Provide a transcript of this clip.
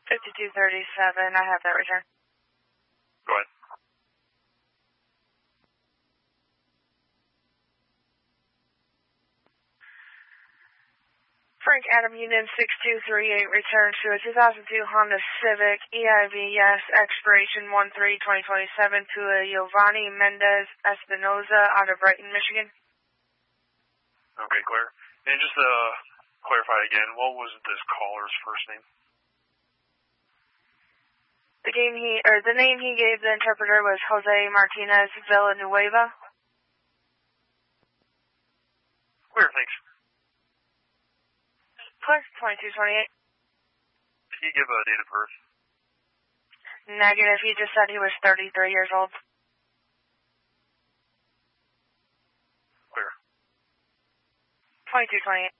5237, I have that return. Go ahead. Frank Adam Union 6238 returns to a 2002 Honda Civic EIVS expiration 1/3/2027 to a Giovanni Mendez Espinoza out of Brighton, Michigan. Okay, clear. And just to clarify again, what was this caller's first name? The name he gave the interpreter was Jose Martinez Villanueva. Clear, thanks. Clear, 2228. Did he give a date of birth? Negative, he just said he was 33 years old. Clear. 2228.